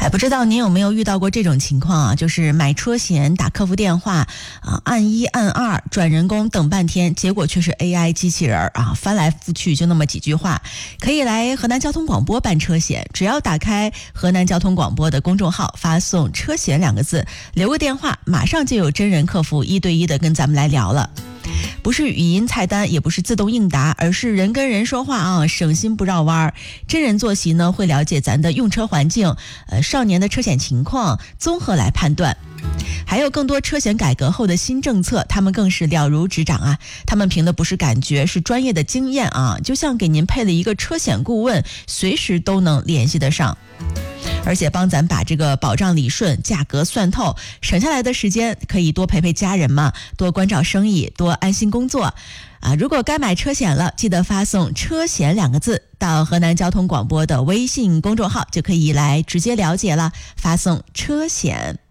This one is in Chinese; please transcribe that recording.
不知道您有没有遇到过这种情况啊？就是买车险打客服电话按1按2转人工等半天，结果却是 AI 机器人翻来覆去就那么几句话。可以来河南交通广播办车险，只要打开河南交通广播的公众号，发送车险2个字，留个电话，马上就有真人客服1对1的跟咱们来聊了。不是语音菜单，也不是自动应答，而是人跟人说话省心不绕弯。真人坐席呢，会了解咱的用车环境，少年的车险情况，综合来判断。还有更多车险改革后的新政策，他们更是了如指掌他们凭的不是感觉，是专业的经验就像给您配了一个车险顾问，随时都能联系得上。而且帮咱把这个保障理顺，价格算透，省下来的时间可以多陪陪家人嘛，多关照生意，多安心工作如果该买车险了，记得发送车险2个字到河南交通广播的微信公众号，就可以来直接了解了，发送车险。